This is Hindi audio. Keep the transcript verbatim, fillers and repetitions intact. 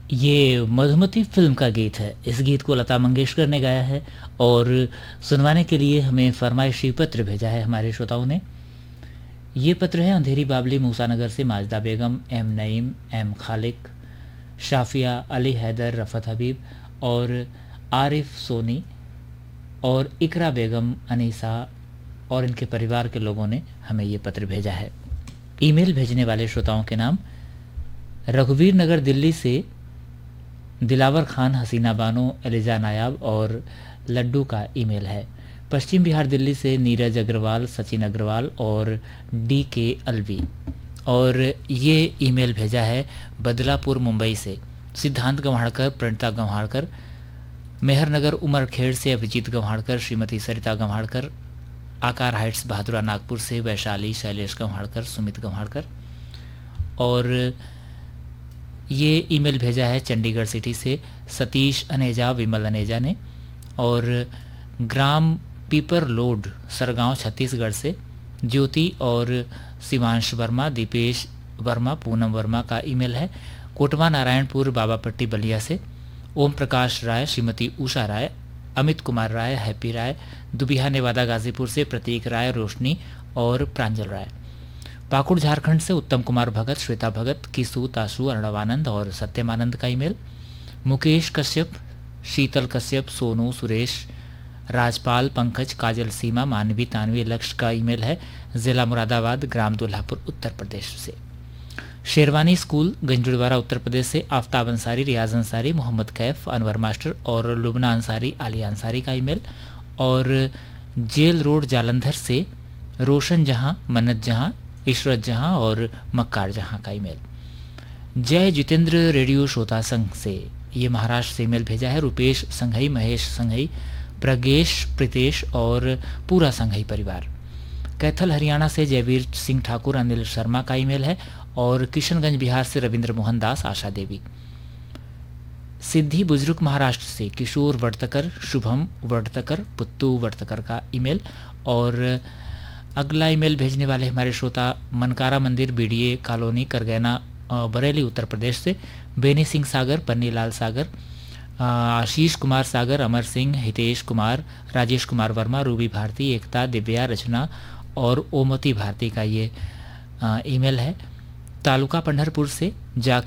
ये मधुमती फिल्म का गीत है। इस गीत को लता मंगेशकर ने गाया है और सुनवाने के लिए हमें फरमाइशी पत्र भेजा है हमारे श्रोताओं ने। ये पत्र है अंधेरी बाबली मूसानगर से माजदा बेगम, एम नईम, एम खालिक, शाफिया, अली हैदर, रफ़त हबीब और आरिफ सोनी और इकरा बेगम, अनीसा और इनके परिवार के लोगों ने हमें ये पत्र भेजा है। ईमेल भेजने वाले श्रोताओं के नाम रघुवीर नगर दिल्ली से दिलावर खान, हसीना बानो, एलिजा नायाब और लड्डू का ईमेल है। पश्चिम बिहार दिल्ली से नीरज अग्रवाल, सचिन अग्रवाल और डी के अलवी। और ये ईमेल भेजा है बदलापुर मुंबई से सिद्धांत गंवाड़कर, प्रणिता गंवाड़कर, मेहरनगर उमरखेड़ से अभिजीत गंवाड़कर, श्रीमती सरिता गंवाड़कर, आकार हाइट्स बहादुरा नागपुर से वैशाली, शैलेश गंवाड़कर, सुमित गंवाड़कर। और ये ईमेल भेजा है चंडीगढ़ सिटी से सतीश अनेजा, विमल अनेजा ने। और ग्राम पीपर लोड, सरगांव छत्तीसगढ़ से ज्योति और शिवांश वर्मा, दीपेश वर्मा, पूनम वर्मा का ईमेल है। कोटवा नारायणपुर बाबापट्टी बलिया से ओम प्रकाश राय, श्रीमती उषा राय, अमित कुमार राय, हैप्पी राय, दुबिहा नेवादा गाजीपुर से प्रतीक राय, रोशनी और प्रांजल राय। पाकुड़ झारखंड से उत्तम कुमार भगत, श्वेता भगत, किसू, ताशु, अर्णवानंद और सत्यमानंद का ईमेल। मुकेश कश्यप, शीतल कश्यप, सोनू, सुरेश, राजपाल, पंकज, काजल, सीमा, मानवी, तानवी, लक्ष्य का ईमेल है जिला मुरादाबाद, ग्राम दुल्हापुर, उत्तर प्रदेश से। शेरवानी स्कूल, गंजुड़वाड़ा, उत्तर प्रदेश से आफ्ताब अंसारी, रियाज अंसारी, मोहम्मद कैफ, अनवर मास्टर और लुबना अंसारी, आलिया अंसारी का ईमेल। और जेल रोड जालंधर से रोशन जहां, मन्नत जहां, इशरत जहां और मक्कार जहां का ईमेल। जय जितेंद्र रेडियो श्रोता संघ से ये महाराष्ट्र से ईमेल भेजा है रुपेश संघई, महेश संघई, प्रगेश, प्रीतेश और पूरा संघई परिवार। कैथल हरियाणा से जयवीर सिंह ठाकुर, अनिल शर्मा का ईमेल है। और किशनगंज बिहार से रविंद्र मोहन दास, आशा देवी। सिद्धि बुजुर्ग महाराष्ट्र से किशोर वर्तकर, शुभम वर्तकर, पुत्तू वर्तकर का ईमेल। और अगला ईमेल भेजने वाले हमारे श्रोता मनकारा मंदिर, बीडीए कॉलोनी, करगैना, बरेली, उत्तर प्रदेश से बेनी सिंह सागर, पन्नीलाल सागर, आशीष कुमार सागर, अमर सिंह, हितेश कुमार, राजेश कुमार वर्मा, रूबी भारती, एकता, दिव्या, रचना और ओमती भारती का ये ईमेल है। तालुका पंढरपुर से जा